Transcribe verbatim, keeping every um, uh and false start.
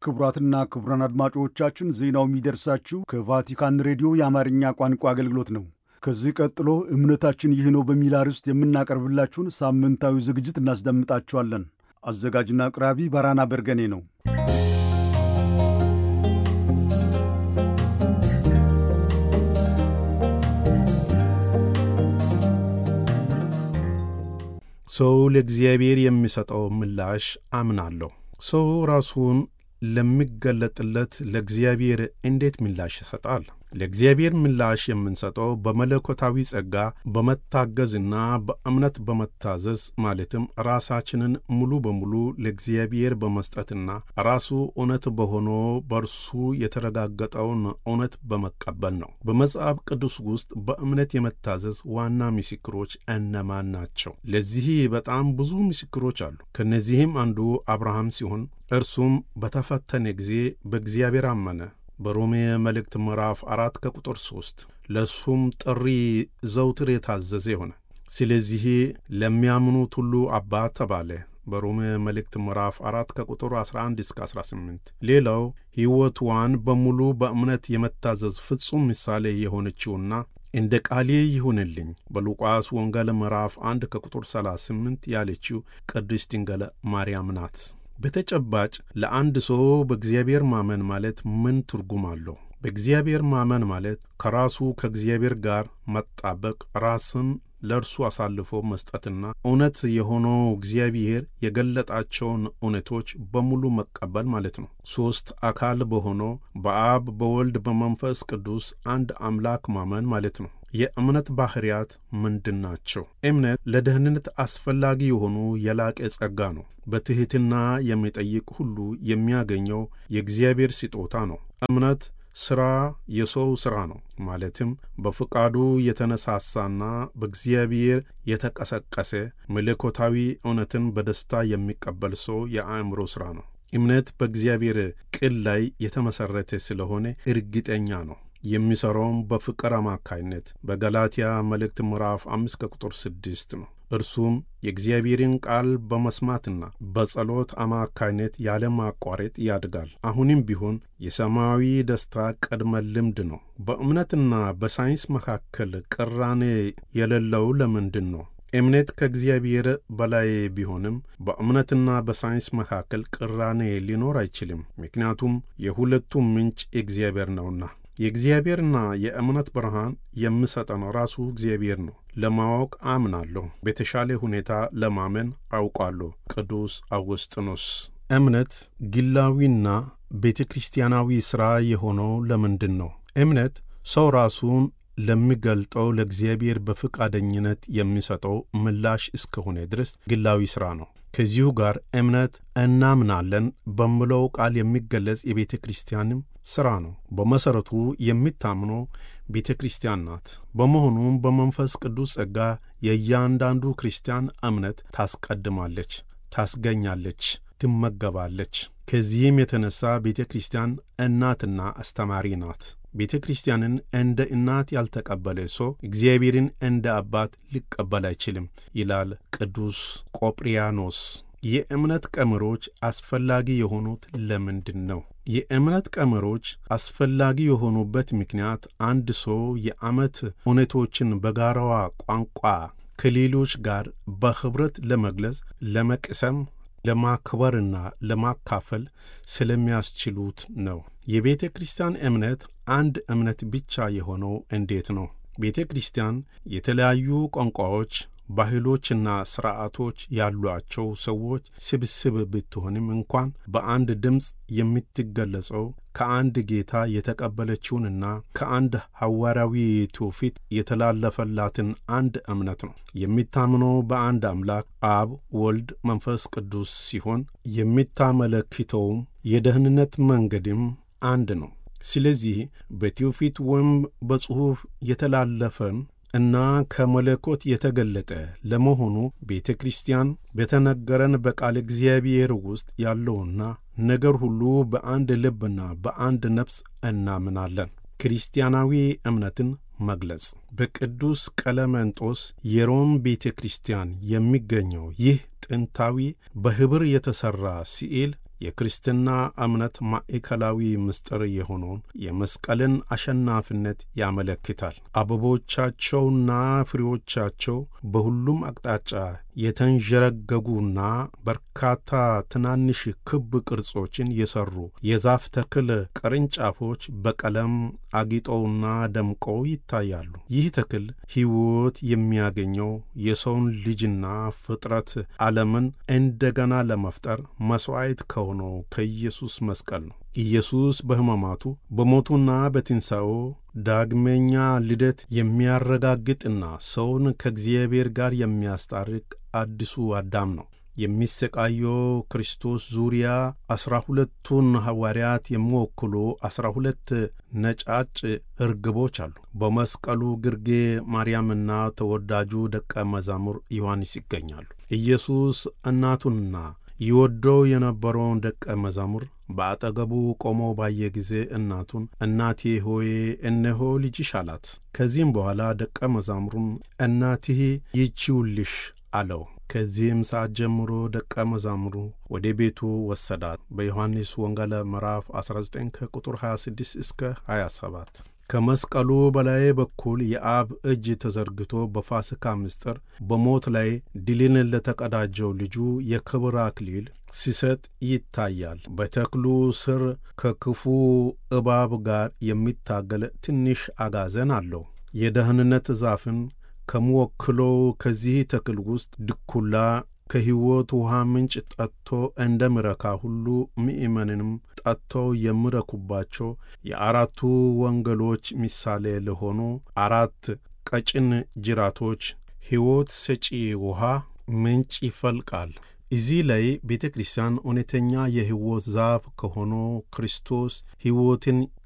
ክቡራትና ክቡራን አድማጮቻችን ዜናው የሚደርሳችሁ ከቫቲካን ሬዲዮ የአማርኛ ቋንቋ አገልግሎት ነው። ከዚህ ቀጥሎ እምነታችን ይህ ነው በሚል አርዕስት የምናቀርብላችሁን ሳምንታዊ ዝግጅት እናስደምጣችኋለን። አዘጋጅና አቅራቢ ባራና በርገኔ ነው። ሰው ለእግዚአብሔር የሚሰጠው ምላሽ አምናለሁ። ሰው ራሱን ለሚገለጥለት ለእግዚአብሔር እንዴት ምላሽ ይሰጣል? ለእግዚአብሔር ምላሽ የምንሰጠው በመለኮታዊ ጸጋ በመታገዝና በእምነት በመታዘዝ ማለትም ራሳችንን ሙሉ በሙሉ ለእግዚአብሔር በመስጠትና ራሱ እውነት በሆነው በእርሱ የተረጋገጠውን እውነት በመቀበል ነው። በመጽሐፍ ቅዱስ ውስጥ በእምነት የመታዘዝ ዋና ምስክሮች እነማን ናቸው? ለዚህ በጣም ብዙ ምስክሮች አሉ። ከነዚህም አንዱ አብርሃም ሲሆን እርሱም በተፈተነ ጊዜ በእግዚአብሔር አመነ። በሮሜ መልእክት ምዕራፍ አራት ከቁጥር ሦስት ለሱም ጥሪ ዘውትር የታዘዘ ሆነ። ስለዚህ ለሚያምኑት ሁሉ አባት ተባለ። በሮሜ መልእክት ምዕራፍ አራት ከቁጥር አስራ አንድ እስከ አስራ ስምንት ሌላው ሕይወቷን በሙሉ በእምነት የመታዘዝ ፍጹም ምሳሌ የሆነችውና እንደ ቃሌ ይሁንልኝ በሉቃስ ወንጌል ምዕራፍ አንድ ከቁጥር ሰላሳ ስምንት ያለችው ቅድስት ድንግል ማርያም ናት። በተጨባጭ ለአንድ ሰው በእግዚአብሔር ማመን ማለት ምን ትርጉም አለው? በእግዚአብሔር ማመን ማለት ከራሱ ከእግዚአብሔር ጋር መጣበቅ፣ ራስን ለእርሱ አሳልፎ መስጠትና እውነት የሆነው እግዚአብሔር የገለጣቸውን እውነቶች በሙሉ መቀበል ማለት ነው። ሦስት አካል በሆነው በአብ በወልድ በመንፈስ ቅዱስ አንድ አምላክ ማመን ማለት ነው። የእምነት ባህሪያት ምንድን ናቸው? እምነት ለደህንነት አስፈላጊ የሆኑ የላቀ ጸጋ ነው። በትሕትና የሚጠይቅ ሁሉ የሚያገኘው የእግዚአብሔር ስጦታ ነው። እምነት ሥራ የሰው ሥራ ነው። ማለትም በፍቃዱ የተነሳሳና በእግዚአብሔር የተቀሰቀሰ መለኮታዊ እውነትን በደስታ የሚቀበል ሰው የአእምሮ ሥራ ነው። እምነት በእግዚአብሔር ቃል ላይ የተመሠረተ ስለሆነ እርግጠኛ ነው። የሚሠራውም በፍቅር አማካይነት በገላትያ መልእክት ምዕራፍ አምስት ከቁጥር ስድስት ነው። እርሱም የእግዚአብሔርን ቃል በመስማትና በጸሎት አማካይነት ያለ ማቋረጥ ያድጋል። አሁንም ቢሆን የሰማያዊ ደስታ ቅድመ ልምድ ነው። በእምነትና በሳይንስ መካከል ቅራኔ የሌለው ለምንድን ነው? እምነት ከእግዚአብሔር በላይ ቢሆንም በእምነትና በሳይንስ መካከል ቅራኔ ሊኖር አይችልም። ምክንያቱም የሁለቱም ምንጭ እግዚአብሔር ነውና። የእግዚአብሔርና የእምነት ብርሃን የሚሰጠን ራሱ እግዚአብሔር ነው። ለማወቅ አምናለሁ፣ በተሻለ ሁኔታ ለማመን አውቃለሁ። ቅዱስ አውግስጢኖስ። እምነት ግላዊና ቤተ ክርስቲያናዊ ሥራ የሆነው ለምንድን ነው? እምነት ሰው ራሱን ለሚገልጠው ለእግዚአብሔር በፈቃደኝነት የሚሰጠው ምላሽ እስከሆነ ድረስ ግላዊ ሥራ ነው። ከዚሁ ጋር እምነት እናምናለን በሚለው ቃል የሚገለጽ የቤተ ክርስቲያንም ሥራ ነው። በመሠረቱ የሚታምነው ቤተ ክርስቲያን ናት። በመሆኑም በመንፈስ ቅዱስ ጸጋ የእያንዳንዱ ክርስቲያን እምነት ታስቀድማለች፣ ታስገኛለች፣ ትመገባለች። ከዚህም የተነሣ ቤተ ክርስቲያን እናትና አስተማሪ ናት። ቤተ ክርስቲያንን እንደ እናት ያልተቀበለ ሰው እግዚአብሔርን እንደ አባት ሊቀበል አይችልም ይላል ቅዱስ ቆጵርያኖስ። የእምነት ቀመሮች አስፈላጊ የሆኑት ለምንድን ነው? የእምነት ቀመሮች አስፈላጊ የሆኑበት ምክንያት አንድ ሰው የዓመት እውነቶችን በጋራዋ ቋንቋ ከሌሎች ጋር በኅብረት ለመግለጽ፣ ለመቅሰም፣ ለማክበርና ለማካፈል ስለሚያስችሉት ነው። የቤተ ክርስቲያን እምነት አንድ እምነት ብቻ የሆነው እንዴት ነው? ቤተ ክርስቲያን የተለያዩ ቋንቋዎች፣ ባህሎችና ሥርዓቶች ያሏቸው ሰዎች ስብስብ ብትሆንም እንኳን በአንድ ድምፅ የምትገለጸው ከአንድ ጌታ የተቀበለችውንና ከአንድ ሐዋርያዊ ትውፊት የተላለፈላትን አንድ እምነት ነው። የሚታምነው በአንድ አምላክ አብ፣ ወልድ፣ መንፈስ ቅዱስ ሲሆን የሚታመለክተውም የደህንነት መንገድም አንድ ነው። ስለዚህ በትውፊት ወይም በጽሑፍ የተላለፈን እና ከመለኮት የተገለጠ ለመሆኑ ቤተ ክርስቲያን በተነገረን በቃል እግዚአብሔር ውስጥ ያለውና ነገር ሁሉ በአንድ ልብና በአንድ ነፍስ እናምናለን። ክርስቲያናዊ እምነትን መግለጽ በቅዱስ ቀለመንጦስ የሮም ቤተ ክርስቲያን የሚገኘው ይህ ጥንታዊ በኅብር የተሠራ ስዕል የክርስትና እምነት ማዕከላዊ ምስጢር የሆነውን የመስቀልን አሸናፊነት ያመለክታል። አበቦቻቸውና ፍሬዎቻቸው በሁሉም አቅጣጫ የተንዠረገጉና በርካታ ትናንሽ ክብ ቅርጾችን የሰሩ የዛፍ ተክል ቅርንጫፎች በቀለም አጊጠውና ደምቀው ይታያሉ። ይህ ተክል ሕይወት የሚያገኘው የሰውን ልጅና ፍጥረት ዓለምን እንደገና ለመፍጠር መሥዋዕት ከሆነው ከኢየሱስ መስቀል ነው። ኢየሱስ በሕማማቱ በሞቱና በትንሣኤው ዳግመኛ ልደት የሚያረጋግጥና ሰውን ከእግዚአብሔር ጋር የሚያስታርቅ አዲሱ አዳም ነው። የሚሰቃየው ክርስቶስ ዙሪያ አስራ ሁለቱን ሐዋርያት የሚወክሉ አስራ ሁለት ነጫጭ እርግቦች አሉ። በመስቀሉ ግርጌ ማርያምና ተወዳጁ ደቀ መዛሙር ዮሐንስ ይገኛሉ። ኢየሱስ እናቱንና ይወደው የነበረውን ደቀ መዛሙር በአጠገቡ ቆሞ ባየ ጊዜ እናቱን እናቴ ሆይ እነሆ ልጅሽ አላት። ከዚህም በኋላ ደቀ መዛሙሩን እናትህ ይህችውልሽ አለው። ከዚህም ሰዓት ጀምሮ ደቀ መዛሙሩ ወደ ቤቱ ወሰዳት። በዮሐንስ ወንጌል ምዕራፍ አስራ ዘጠኝ ከቁጥር ሀያ ስድስት እስከ ሀያ ሰባት። ከመስቀሉ በላይ በኩል የአብ እጅ ተዘርግቶ በፋሲካ ምስጢር በሞት ላይ ድልን ለተቀዳጀው ልጁ የክብር አክሊል ሲሰጥ ይታያል። በተክሉ ስር ከክፉ እባብ ጋር የሚታገል ትንሽ አጋዘን አለው። የደህንነት ዛፍን ከሚወክለው ከዚህ ተክል ውስጥ ድኩላ ከሕይወት ውሃ ምንጭ ጠጥቶ እንደሚረካ ሁሉ ምእመናንም ጠጥተው የሚረኩባቸው የአራቱ ወንጌሎች ምሳሌ ለሆኑ አራት ቀጭን ጅራቶች ሕይወት ሰጪ ውሃ ምንጭ ይፈልቃል። እዚህ ላይ ቤተ ክርስቲያን እውነተኛ የሕይወት ዛፍ ከሆነው ክርስቶስ ሕይወትን